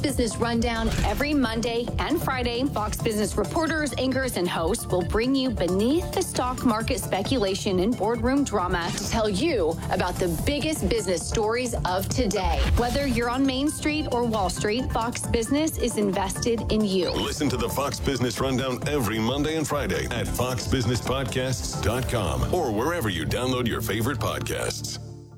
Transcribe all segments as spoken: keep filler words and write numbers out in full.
Business Rundown every Monday and Friday. Fox Business reporters, anchors, and hosts will bring you beneath the stock market speculation and boardroom drama to tell you about the biggest business stories of today. Whether you're on Main Street or Wall Street, Fox Business is invested in you. Listen to the Fox Business Rundown every Monday and Friday at fox business podcasts dot com or wherever you download your favorite podcasts.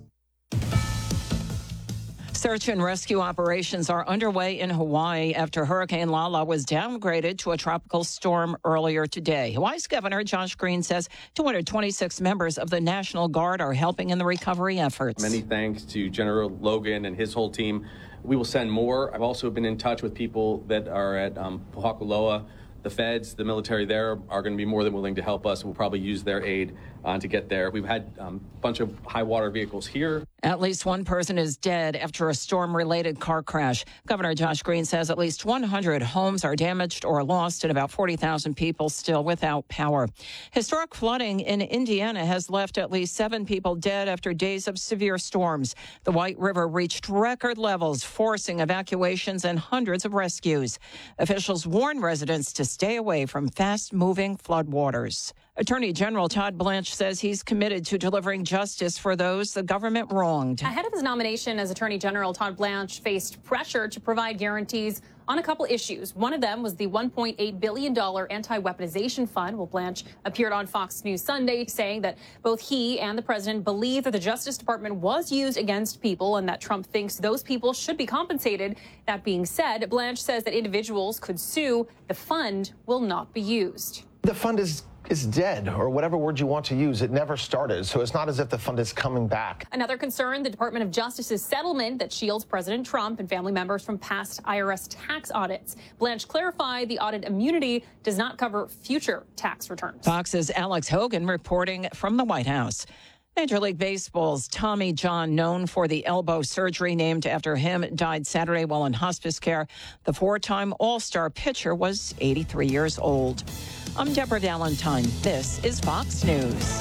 Search and rescue operations are underway in Hawaii after Hurricane Lala was downgraded to a tropical storm earlier today. Hawaii's Governor Josh Green says two hundred twenty-six members of the National Guard are helping in the recovery efforts. Many thanks to General Logan and his whole team. We will send more. I've also been in touch with people that are at um, Pohakuloa. The feds, the military there are going to be more than willing to help us. We'll probably use their aid uh, to get there. We've had um, a bunch of high water vehicles here. At least one person is dead after a storm-related car crash. Governor Josh Green says at least one hundred homes are damaged or lost and about forty thousand people still without power. Historic flooding in Indiana has left at least seven people dead after days of severe storms. The White River reached record levels, forcing evacuations and hundreds of rescues. Officials warn residents to stay away from fast-moving floodwaters. Attorney General Todd Blanche says he's committed to delivering justice for those the government wronged. Ahead of his nomination as Attorney General, Todd Blanche faced pressure to provide guarantees on a couple issues. One of them was the one point eight billion dollars anti-weaponization fund. Well, Blanche appeared on Fox News Sunday saying that both he and the president believe that the Justice Department was used against people and that Trump thinks those people should be compensated. That being said, Blanche says that individuals could sue. The fund will not be used. The fund is is dead, or whatever word you want to use. It never started, so it's not as if the fund is coming back. Another concern, the Department of Justice's settlement that shields President Trump and family members from past I R S tax audits. Blanche clarified the audit immunity does not cover future tax returns. Fox's Alex Hogan reporting from the White House. Major League Baseball's Tommy John, known for the elbow surgery named after him, died Saturday while in hospice care. The four-time All-Star pitcher was eighty-three years old. I'm Deborah Valentine. This is Fox News.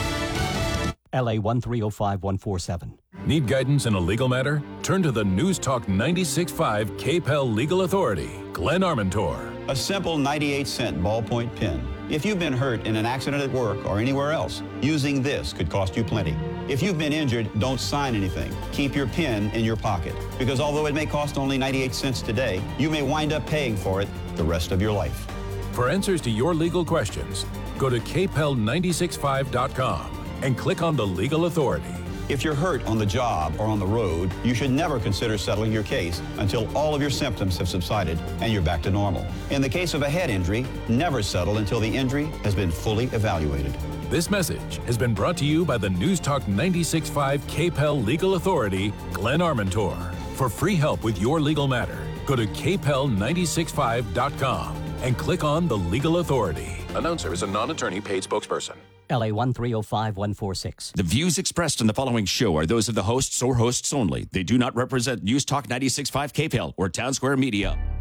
L A one three zero five one four seven. Need guidance in a legal matter? Turn to the News Talk ninety-six point five K P E L Legal Authority. Glenn Armentor. A simple ninety-eight cent ballpoint pen. If you've been hurt in an accident at work or anywhere else, using this could cost you plenty. If you've been injured, don't sign anything. Keep your pen in your pocket, because although it may cost only ninety-eight cents today, you may wind up paying for it the rest of your life. For answers to your legal questions, go to K P E L nine six five dot com and click on the Legal Authority. If you're hurt on the job or on the road, you should never consider settling your case until all of your symptoms have subsided and you're back to normal. In the case of a head injury, never settle until the injury has been fully evaluated. This message has been brought to you by the News Talk ninety-six point five K P E L Legal Authority, Glenn Armentor. For free help with your legal matter, go to K P E L nine six five dot com and click on the Legal Authority. Announcer is a non-attorney paid spokesperson. L A one three zero five one four six. The views expressed in the following show are those of the hosts or hosts only. They do not represent News Talk ninety-six point five K P E L or Town Square Media.